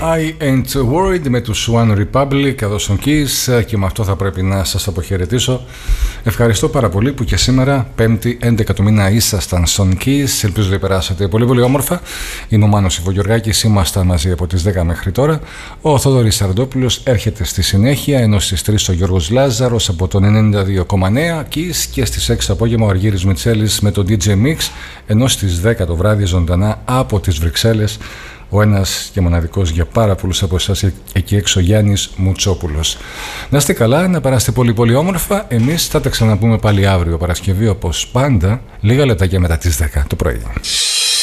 I Ain't Worried με τους One Republic εδώ στον Kiss, και με αυτό θα πρέπει να σας αποχαιρετήσω. Ευχαριστώ πάρα πολύ που και σήμερα, 5η 11 του μήνα, ήσασταν στον Kiss. Ελπίζω να περάσετε πολύ πολύ όμορφα. Είμαι ο Μάνος Ιβογεωργάκης, ήμασταν μαζί από τις 10 μέχρι τώρα. Ο Θοδωρής Σαραντόπουλος έρχεται στη συνέχεια, ενώ στις 3 ο Γιώργος Λάζαρος από τον 92,9 Kiss, και στις 6 το απόγευμα ο Αργύρης Μιτσέλης με το DJ Mix, ενώ στις 10 το βράδυ ζωντανά από τις Βρυξέλλες ο ένας και μοναδικός για πάρα πολλούς από εσάς εκεί έξω, Γιάννης Μουτσόπουλος. Να είστε καλά, να περάσετε πολύ πολύ όμορφα. Εμείς θα τα ξαναπούμε πάλι αύριο Παρασκευή, όπως πάντα, λίγα λεπτάκια μετά τις 10 το πρωί.